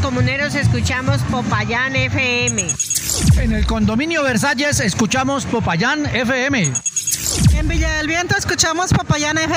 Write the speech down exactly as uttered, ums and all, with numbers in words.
Comuneros escuchamos Popayán F M. En el condominio Versalles escuchamos Popayán F M. En Villa del Viento escuchamos Popayán F M.